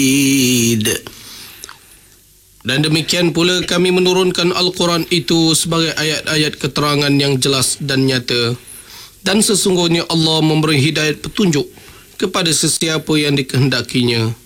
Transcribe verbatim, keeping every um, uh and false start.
Dan demikian pula kami menurunkan Al-Quran itu sebagai ayat-ayat keterangan yang jelas dan nyata. Dan sesungguhnya Allah memberi hidayat petunjuk kepada sesiapa yang dikehendakinya.